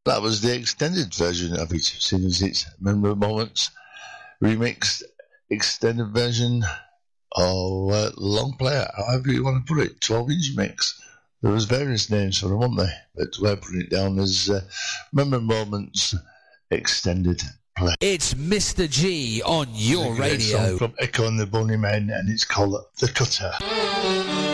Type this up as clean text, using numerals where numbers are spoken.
That was the extended version of it, seeing as it's Memorable Moments remixed extended version or long player, however you want to put it, 12-inch mix. There was various names for them, weren't there? But we're putting it down as Memorable Moments extended play. It's Mr. G on your radio. Song from Echo and the Bunnymen, and it's called The Cutter.